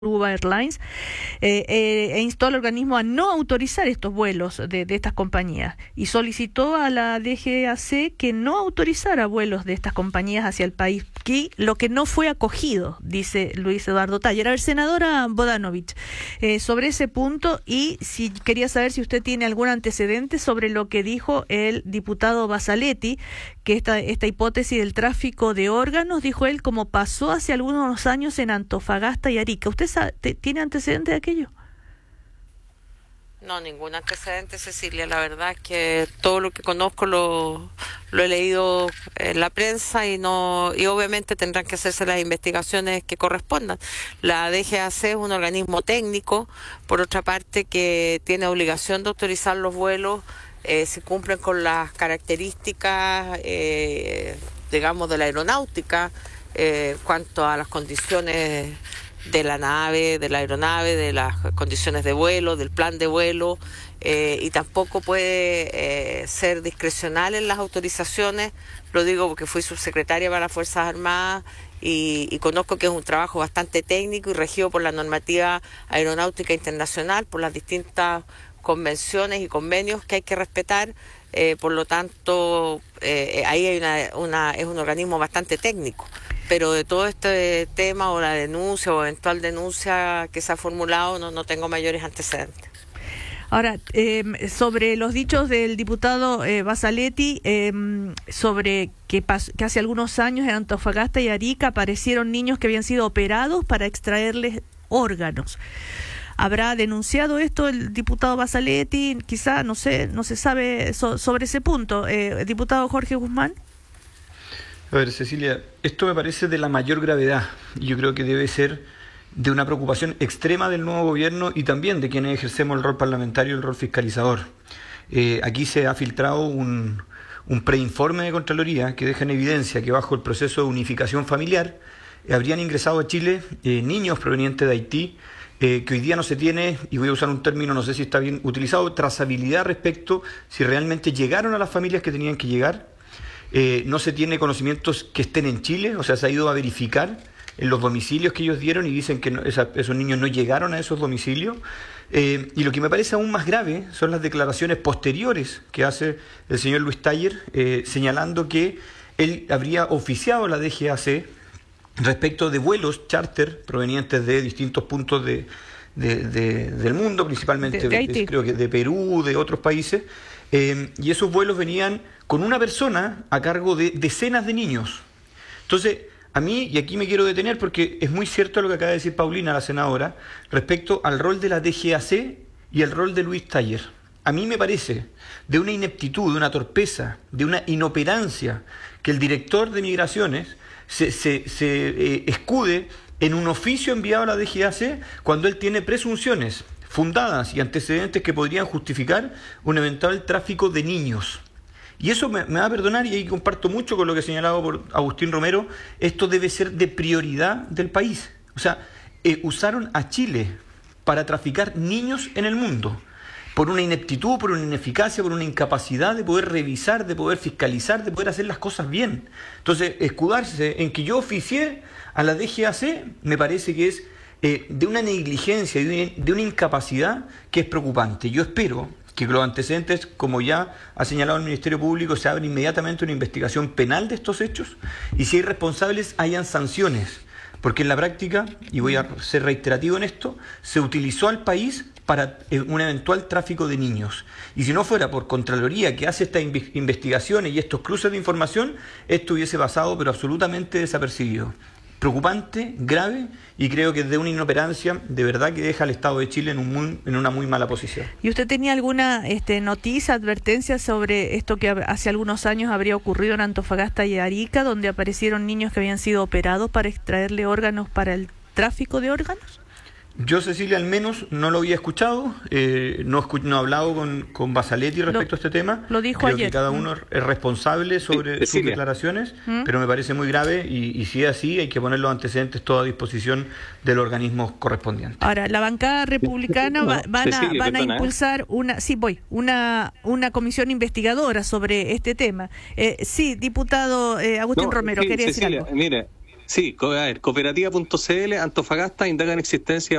Uruguay Airlines, e instó al organismo a no autorizar estos vuelos de estas compañías y solicitó a la DGAC que no autorizara vuelos de estas compañías hacia el país, que lo que no fue acogido, dice Luis Eduardo Taller. A ver, senadora Bodanovich, sobre ese punto, y si quería saber si usted tiene algún antecedente sobre lo que dijo el diputado Basaletti, que esta hipótesis del tráfico de órganos, dijo él, como pasó hace algunos años en Antofagasta y Arica. ¿Usted tiene antecedentes de aquello? No, ningún antecedente, Cecilia. La verdad es que todo lo que conozco lo he leído en la prensa y obviamente tendrán que hacerse las investigaciones que correspondan. La DGAC es un organismo técnico, por otra parte, que tiene obligación de autorizar los vuelos si cumplen con las características, digamos, de la aeronáutica, cuanto a las condiciones de la aeronave, de las condiciones de vuelo, del plan de vuelo, y tampoco puede ser discrecional en las autorizaciones. Lo digo porque fui subsecretaria para las Fuerzas Armadas y conozco que es un trabajo bastante técnico y regido por la normativa aeronáutica internacional, por las distintas convenciones y convenios que hay que respetar. Por lo tanto, ahí hay es un organismo bastante técnico. Pero de todo este tema o la denuncia o eventual denuncia que se ha formulado no tengo mayores antecedentes. Ahora, sobre los dichos del diputado Basaletti, sobre que hace algunos años en Antofagasta y Arica aparecieron niños que habían sido operados para extraerles órganos. ¿Habrá denunciado esto el diputado Basaletti? Quizá, no se sabe sobre ese punto. Diputado Jorge Guzmán. A ver, Cecilia, esto me parece de la mayor gravedad. Yo creo que debe ser de una preocupación extrema del nuevo gobierno y también de quienes ejercemos el rol parlamentario y el rol fiscalizador. Aquí se ha filtrado un preinforme de Contraloría que deja en evidencia que bajo el proceso de unificación familiar habrían ingresado a Chile niños provenientes de Haití, que hoy día no se tiene, y voy a usar un término, no sé si está bien utilizado, trazabilidad respecto si realmente llegaron a las familias que tenían que llegar. No se tiene conocimientos que estén en Chile, o sea, se ha ido a verificar en los domicilios que ellos dieron y dicen que esos niños no llegaron a esos domicilios. Y lo que me parece aún más grave son las declaraciones posteriores que hace el señor Luis Taller, señalando que él habría oficiado a la DGAC respecto de vuelos charter provenientes de distintos puntos del mundo, principalmente creo que de Perú, de otros países, y esos vuelos venían con una persona a cargo de decenas de niños. Entonces, a mí, y aquí me quiero detener porque es muy cierto lo que acaba de decir Paulina, la senadora, respecto al rol de la DGAC y el rol de Luis Taller. A mí me parece de una ineptitud, de una torpeza, de una inoperancia que el director de Migraciones se escude en un oficio enviado a la DGAC cuando él tiene presunciones fundadas y antecedentes que podrían justificar un eventual tráfico de niños. Y eso me va a perdonar, y ahí comparto mucho con lo que ha señalado por Agustín Romero, esto debe ser de prioridad del país. O sea, usaron a Chile para traficar niños en el mundo, por una ineptitud, por una ineficacia, por una incapacidad de poder revisar, de poder fiscalizar, de poder hacer las cosas bien. Entonces, escudarse en que yo oficié a la DGAC me parece que es de una negligencia y de una incapacidad que es preocupante. Yo espero que los antecedentes, como ya ha señalado el Ministerio Público, se abra inmediatamente una investigación penal de estos hechos y si hay responsables hayan sanciones, porque en la práctica, y voy a ser reiterativo en esto, se utilizó al país para un eventual tráfico de niños. Y si no fuera por Contraloría que hace estas investigaciones y estos cruces de información, esto hubiese pasado pero absolutamente desapercibido. Preocupante, grave, y creo que es de una inoperancia de verdad que deja al Estado de Chile en una muy mala posición. ¿Y usted tenía alguna noticia, advertencia sobre esto que hace algunos años habría ocurrido en Antofagasta y Arica, donde aparecieron niños que habían sido operados para extraerle órganos para el tráfico de órganos? Yo, Cecilia, al menos no lo había escuchado, no he hablado con Basaletti respecto a este tema. Lo dijo Creo ayer. que cada uno es responsable sobre sus declaraciones, pero me parece muy grave y si es así hay que poner los antecedentes todo a disposición del organismo correspondiente. Ahora, la bancada republicana van a impulsar una comisión investigadora sobre este tema. Sí, diputado Agustín Romero, quería decir algo. Mire, Sí, a ver, cooperativa.cl, Antofagasta, indagan existencia